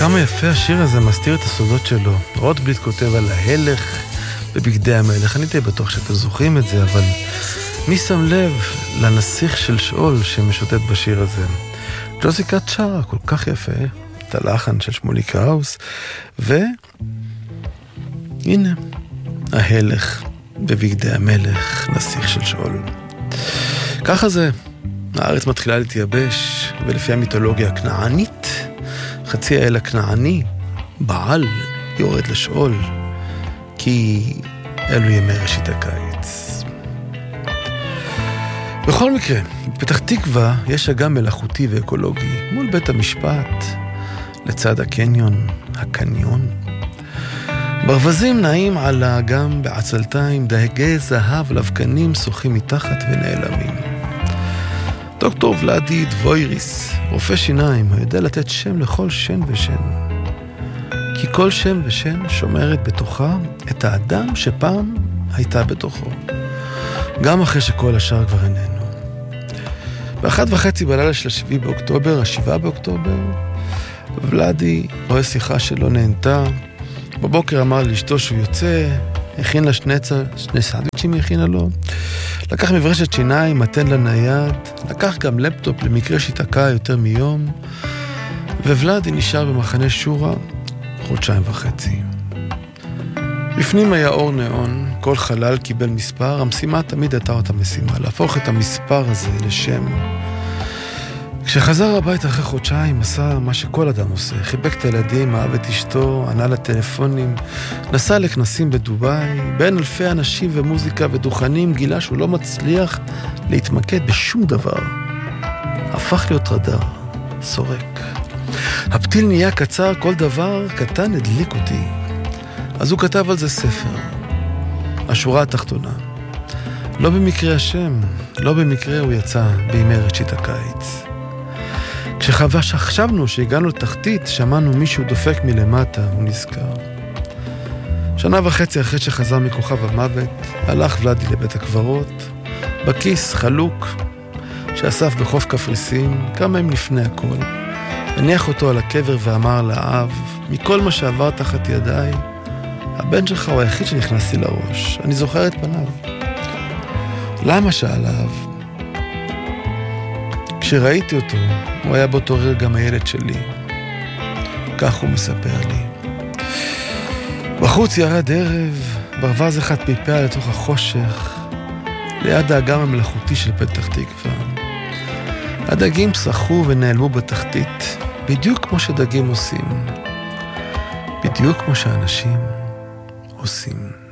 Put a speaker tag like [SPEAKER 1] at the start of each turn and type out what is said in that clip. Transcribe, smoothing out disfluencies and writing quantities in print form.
[SPEAKER 1] כמה יפה השיר הזה מסתיר את הסודות שלו. רוטבליט כותב על ההלך בבגדי המלך. אני די בטוח שאתם זוכרים את זה, אבל מי שם לב לנסיך של שאול שמשוטט בשיר הזה? ג'וזי קאט שרה כל כך יפה את הלחן של שמולי קראוס, והנה ההלך בבגדי המלך, נסיך של שאול. ככה זה, הארץ מתחילה להתייבש, ולפי המיתולוגיה הכנענית, חצי האל הכנעני, בעל, יורד לשאול, כי אלו ימי ראשית הקיץ. בכל מקרה, בפתח תקווה יש אגם מלאכותי ואקולוגי, מול בית המשפט, לצד הקניון, הקניון. ברווזים נעים על האגם בעצלתיים, דהגי זהב לבקנים שוחים מתחת ונעלמים. דוקטור ולדי דבויריס, רופא שיניים, הוא יודע לתת שם לכל שן ושן. כי כל שם ושן שומרת בתוכה את האדם שפעם הייתה בתוכו. גם אחרי שכל השאר כבר איננו. ב1:30 בלילה של 7 באוקטובר, 7 באוקטובר, ולדי רואה שיחה שלא נהנתה. בבוקר אמר לאשתו שהוא יוצא, הכין לה שני סנדוויצ'ים, הכינה לו. לקח מברשת שיניים, מתן לנייד, לקח גם לפטופ למקרה שהתעקע יותר מיום, וולדי נשאר במחנה שורה 1.5 חודשים. בפנים היה אור נאון, כל חלל קיבל מספר, המשימה תמיד הייתה אותה משימה, להפוך את המספר הזה לשם. כשחזר הביתה אחרי 2 חודשים, עשה מה שכל אדם עושה, חיבק את הילדים, אהב את אשתו, ענה לטלפונים, נסע לכנסים בדוביי, בין אלפי אנשים ומוזיקה ודוכנים, גילה שהוא לא מצליח להתמקד בשום דבר. הפך להיות רדאר, סורק. הפתיל נהיה קצר, כל דבר קטן הדליק אותי. אז הוא כתב על זה ספר. השורה התחתונה. לא במקרה השם, לא במקרה הוא יצא בימי ראשית הקיץ. כשחשבנו שהגענו לתחתית, שמענו מישהו דופק מלמטה, הוא נזכר. 1.5 שנה אחרי שחזר מכוכב המוות, הלך ולדי לבית הקברות, בכיס חלוק, שאסף בחוף קפריסין, כמה ימים לפני הכל. הניח אותו על הקבר ואמר לאב, מכל מה שעבר תחת ידיי, הבן שלך הוא היחיד שנכנסתי לראש, אני זוכר את פניו. למה? שאל האב. כשראיתי אותו, הוא היה באותו רגע גם הילד שלי. כך הוא מספר לי. בחוץ ירד ערב, ברווז אחד פלפל לתוך החושך, ליד האגם המלאכותי של פתח תקווה. הדגים שחו ונעלמו בתחתית, בדיוק כמו שדגים עושים. בדיוק כמו שאנשים עושים.